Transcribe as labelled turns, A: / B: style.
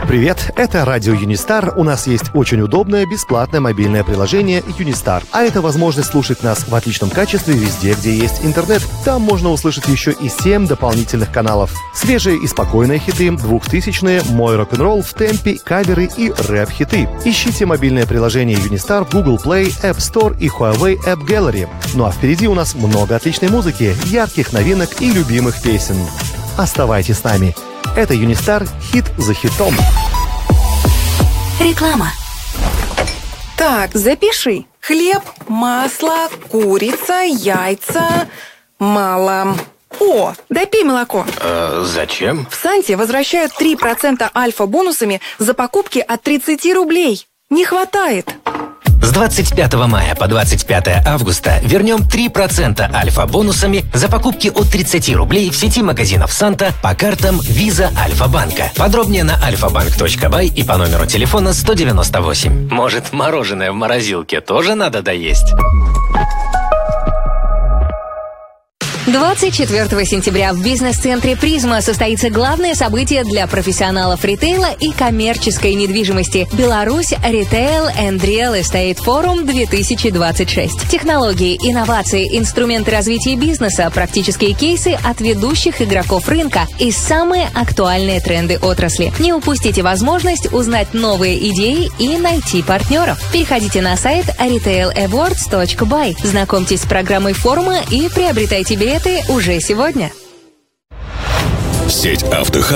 A: Привет, это радио Юнистар. У нас есть очень удобное, бесплатное мобильное приложение Юнистар. А это возможность слушать нас в отличном качестве везде, где есть интернет. Там можно услышать еще и 7 дополнительных каналов. Свежие и спокойные хиты, 2000-е, мой рок-н-ролл в темпе, каверы и рэп-хиты. Ищите мобильное приложение Юнистар в Google Play, App Store и Huawei App Gallery. Ну а впереди у нас много отличной музыки, ярких новинок и любимых песен. Оставайтесь с нами. Это Юнистар, хит за хитом.
B: Реклама.
C: Так, запиши. Хлеб, масло, курица, яйца. Мало. О, допей молоко.
D: Зачем?
C: В Санте возвращают 3% альфа-бонусами за покупки от 30 рублей. Не хватает.
D: С 25 мая по 25 августа вернем 3% альфа-бонусами за покупки от 30 рублей в сети магазинов «Санта» по картам Visa Альфа-банка. Подробнее на alfabank.by и по номеру телефона 198. Может, мороженое в морозилке тоже надо доесть?
B: 24 сентября в бизнес-центре «Призма» состоится главное событие для профессионалов ритейла и коммерческой недвижимости «Беларусь Retail and Real Estate Forum 2026». Технологии, инновации, инструменты развития бизнеса, практические кейсы от ведущих игроков рынка и самые актуальные тренды отрасли. Не упустите возможность узнать новые идеи и найти партнеров. Переходите на сайт retailawards.by, знакомьтесь с программой форума и приобретайте билеты уже сегодня.
E: Сеть «Автохаб»